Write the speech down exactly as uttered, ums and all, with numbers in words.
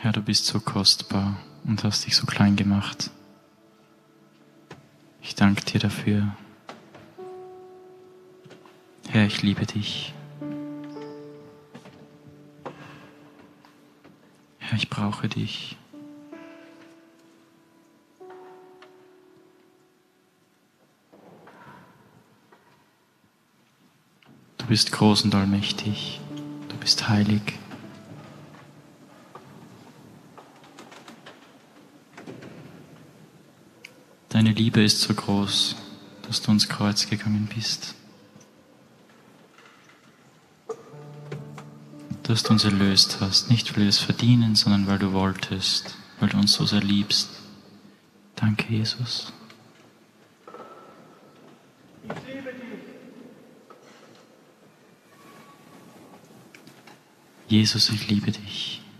Herr, du bist so kostbar und hast dich so klein gemacht. Ich danke dir dafür. Herr, ich liebe dich. Herr, ich brauche dich. Du bist groß und allmächtig. Du bist heilig. Deine Liebe ist so groß, dass du ans Kreuz gegangen bist. Dass du uns erlöst hast, nicht weil wir es verdienen, sondern weil du wolltest, weil du uns so sehr liebst. Danke, Jesus. Ich liebe dich. Jesus, ich liebe dich.